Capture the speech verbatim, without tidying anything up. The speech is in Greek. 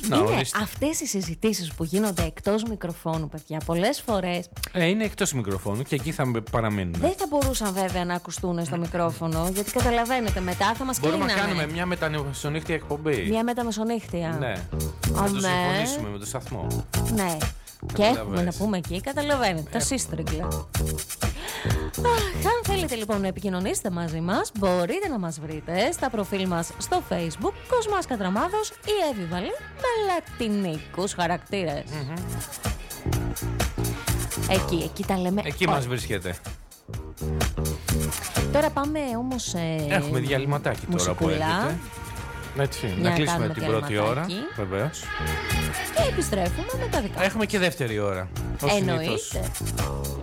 Να, είναι αυτές οι συζητήσεις που γίνονται εκτός μικροφώνου, παιδιά, πολλές φορές. Ε, είναι εκτός μικροφώνου και εκεί θα παραμείνουν. Δεν θα μπορούσαν βέβαια να ακουστούν στο μικρόφωνο, γιατί καταλαβαίνετε, μετά θα μας κλείνανε. Μπορούμε να κάνουμε μια μεταμεσονύχτια εκπομπή. Μια μεταμεσονύχτια. Ναι. Α, Να το ναι. συμφωνήσουμε με το σταθμό. Ναι. Και έχουμε να πούμε εκεί, καταλαβαίνετε, τα σύστριγγλα. Αν θέλετε λοιπόν να επικοινωνήσετε μαζί μας, μπορείτε να μας βρείτε στα προφίλ μας στο Facebook, Κοσμάς Κατραμάδος ή Εύη Βαλή, με λατινικούς χαρακτήρες. Mm-hmm. Εκεί, εκεί τα λέμε. Εκεί μας βρίσκεται. Τώρα πάμε όμως. Ε, Έχουμε διαλυματάκι τώρα που έρχεται. Έτσι, να, να κλείσουμε την πρώτη ώρα. Βεβαίως. Και επιστρέφουμε με τα δικά. Έχουμε και δεύτερη ώρα. Εννοείται.